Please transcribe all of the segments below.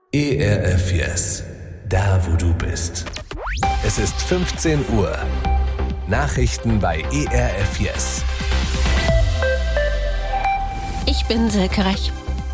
ERF Yes, da wo du bist. Es ist 15 Uhr. Nachrichten bei ERF Yes. Ich bin Silke Rech.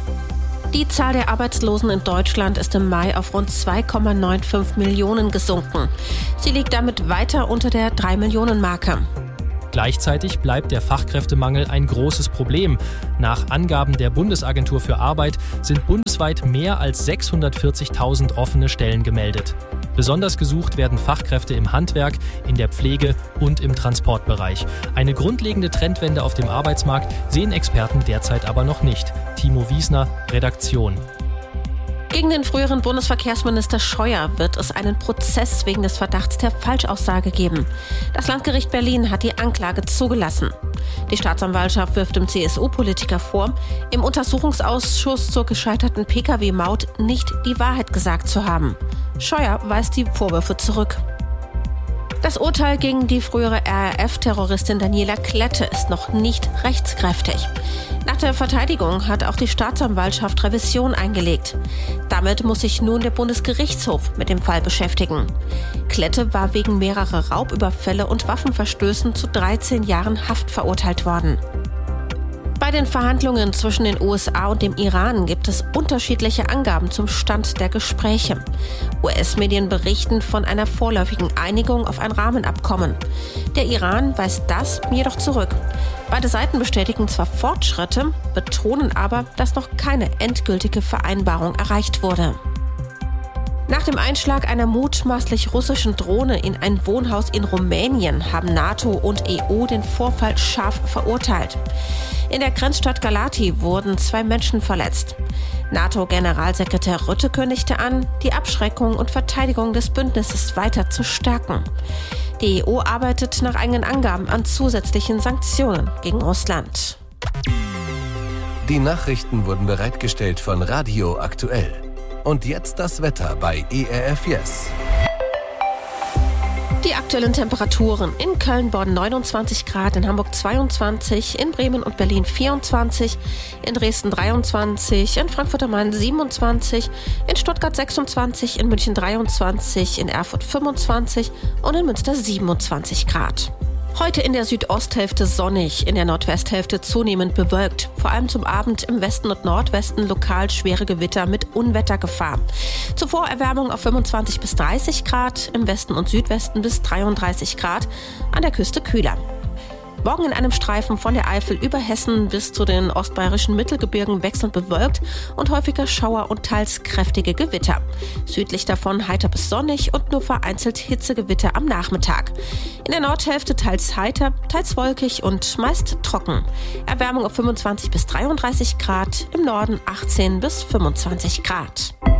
Die Zahl der Arbeitslosen in Deutschland ist im Mai auf rund 2,95 Millionen gesunken. Sie liegt damit weiter unter der 3-Millionen-Marke. Gleichzeitig bleibt der Fachkräftemangel ein großes Problem. Nach Angaben der Bundesagentur für Arbeit sind bundesweit mehr als 640.000 offene Stellen gemeldet. Besonders gesucht werden Fachkräfte im Handwerk, in der Pflege und im Transportbereich. Eine grundlegende Trendwende auf dem Arbeitsmarkt sehen Experten derzeit aber noch nicht. Timo Wiesner, Redaktion. Gegen den früheren Bundesverkehrsminister Scheuer wird es einen Prozess wegen des Verdachts der Falschaussage geben. Das Landgericht Berlin hat die Anklage zugelassen. Die Staatsanwaltschaft wirft dem CSU-Politiker vor, im Untersuchungsausschuss zur gescheiterten Pkw-Maut nicht die Wahrheit gesagt zu haben. Scheuer weist die Vorwürfe zurück. Das Urteil gegen die frühere RAF-Terroristin Daniela Klette ist noch nicht rechtskräftig. Nach der Verteidigung hat auch die Staatsanwaltschaft Revision eingelegt. Damit muss sich nun der Bundesgerichtshof mit dem Fall beschäftigen. Klette war wegen mehrerer Raubüberfälle und Waffenverstößen zu 13 Jahren Haft verurteilt worden. Bei den Verhandlungen zwischen den USA und dem Iran gibt es unterschiedliche Angaben zum Stand der Gespräche. US-Medien berichten von einer vorläufigen Einigung auf ein Rahmenabkommen. Der Iran weist das jedoch zurück. Beide Seiten bestätigen zwar Fortschritte, betonen aber, dass noch keine endgültige Vereinbarung erreicht wurde. Nach dem Einschlag einer mutmaßlich russischen Drohne in ein Wohnhaus in Rumänien haben NATO und EU den Vorfall scharf verurteilt. In der Grenzstadt Galati wurden 2 Menschen verletzt. NATO-Generalsekretär Rutte kündigte an, die Abschreckung und Verteidigung des Bündnisses weiter zu stärken. Die EU arbeitet nach eigenen Angaben an zusätzlichen Sanktionen gegen Russland. Die Nachrichten wurden bereitgestellt von Radio Aktuell. Und jetzt das Wetter bei ERF Yes. Die aktuellen Temperaturen: in Köln-Bonn 29 Grad, in Hamburg 22, in Bremen und Berlin 24, in Dresden 23, in Frankfurt am Main 27, in Stuttgart 26, in München 23, in Erfurt 25 und in Münster 27 Grad. Heute in der Südosthälfte sonnig, in der Nordwesthälfte zunehmend bewölkt. Vor allem zum Abend im Westen und Nordwesten lokal schwere Gewitter mit Unwettergefahr. Zuvor Erwärmung auf 25 bis 30 Grad, im Westen und Südwesten bis 33 Grad, an der Küste kühler. Morgen in einem Streifen von der Eifel über Hessen bis zu den ostbayerischen Mittelgebirgen wechselnd bewölkt und häufiger Schauer und teils kräftige Gewitter. Südlich davon heiter bis sonnig und nur vereinzelt Hitzegewitter am Nachmittag. In der Nordhälfte teils heiter, teils wolkig und meist trocken. Erwärmung auf 25 bis 33 Grad, im Norden 18 bis 25 Grad.